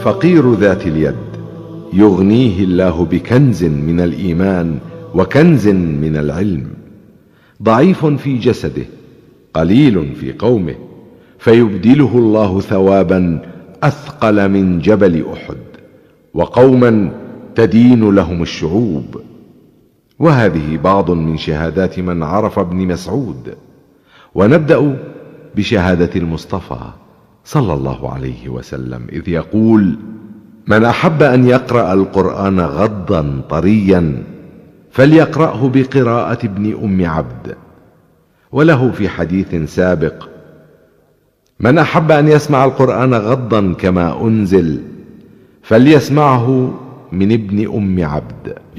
فقير ذات اليد يغنيه الله بكنز من الإيمان وكنز من العلم، ضعيف في جسده قليل في قومه فيبدله الله ثوابا أثقل من جبل أحد، وقوما تدين لهم الشعوب. وهذه بعض من شهادات من عرف ابن مسعود. ونبدأ بشهادة المصطفى صلى الله عليه وسلم إذ يقول: من أحب أن يقرأ القرآن غضا طريا فليقرأه بقراءة ابن أم عبد. وله في حديث سابق: من أحب أن يسمع القرآن غضا كما أنزل فليسمعه من ابن أم عبد.